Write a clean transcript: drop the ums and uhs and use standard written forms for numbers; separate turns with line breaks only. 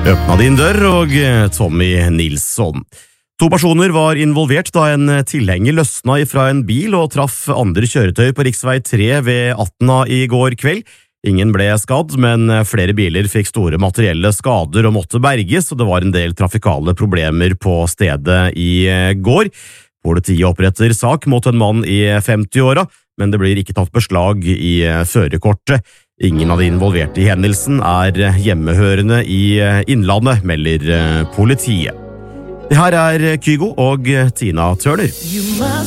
Øpna din dør og Tommy Nilsson. 2 personer var involvert da en tilhenger løsna fra en bil og traff andre kjøretøy på riksvei 3 ved 18 i går kveld. Ingen ble skadd, men flere biler fikk store materielle skader og måtte berges, og det var en del trafikale problemer på stedet i går. Politiet oppretter sak mot en mann i 50-åra, men det blir ikke tatt beslag i førerkortet. Ingen av de involverte i hendelsen er hjemmehørende i Innlandet, melder politiet. Det her er Kygo og Tina Turner.